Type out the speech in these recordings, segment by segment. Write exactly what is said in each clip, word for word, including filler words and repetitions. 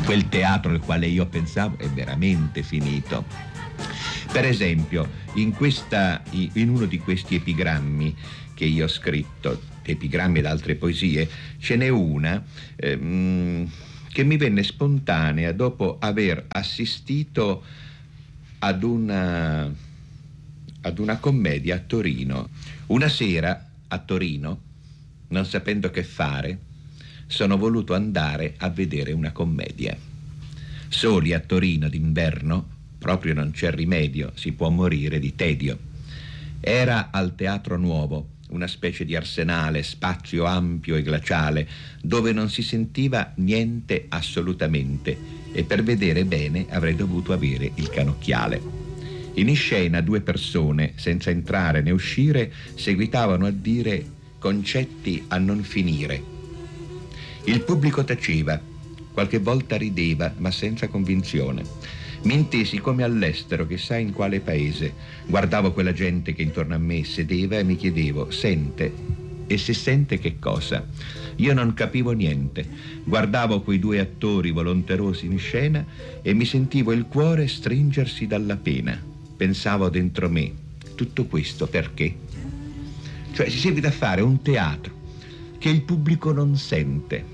quel teatro al quale io pensavo è veramente finito. Per esempio, in, questa, in uno di questi epigrammi che io ho scritto, epigrammi ed altre poesie, ce n'è una ehm, che mi venne spontanea dopo aver assistito ad una, ad una commedia a Torino. Una sera a Torino, non sapendo che fare, sono voluto andare a vedere una commedia. Soli a Torino d'inverno, proprio non c'è rimedio, si può morire di tedio. Era al Teatro Nuovo, una specie di arsenale, spazio ampio e glaciale, dove non si sentiva niente assolutamente, e per vedere bene avrei dovuto avere il canocchiale. In scena due persone, senza entrare né uscire, seguitavano a dire concetti a non finire. Il pubblico taceva, qualche volta rideva, ma senza convinzione. Mi intesi come all'estero, chissà in quale paese. Guardavo quella gente che intorno a me sedeva e mi chiedevo: sente? E se sente che cosa? Io non capivo niente. Guardavo quei due attori volonterosi in scena e mi sentivo il cuore stringersi dalla pena. Pensavo dentro me: tutto questo perché? Cioè si seguita a fare un teatro che il pubblico non sente,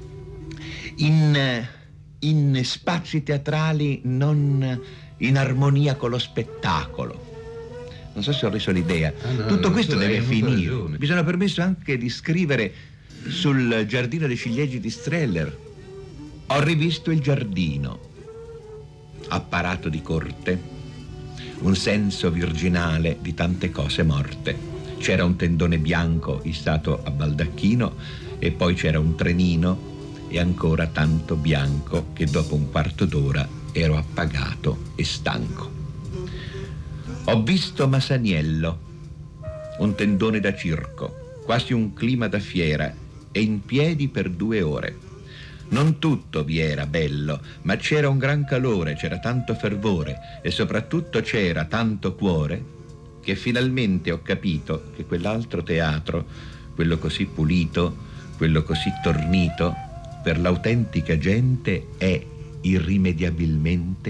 in... in spazi teatrali non in armonia con lo spettacolo. Non so se ho reso l'idea. Ah, no, Tutto no, questo no, deve finire. ragione. Mi sono permesso anche di scrivere sul Giardino dei ciliegi di Streller. Ho rivisto il giardino, apparato di corte, un senso virginale di tante cose morte. C'era un tendone bianco issato a baldacchino e poi c'era un trenino e ancora tanto bianco che dopo un quarto d'ora ero appagato e stanco. Ho visto Masaniello, un tendone da circo, quasi un clima da fiera, e in piedi per due ore. Non tutto vi era bello, ma c'era un gran calore, c'era tanto fervore e soprattutto c'era tanto cuore, che finalmente ho capito che quell'altro teatro, quello così pulito, quello così tornito, per l'autentica gente è irrimediabilmente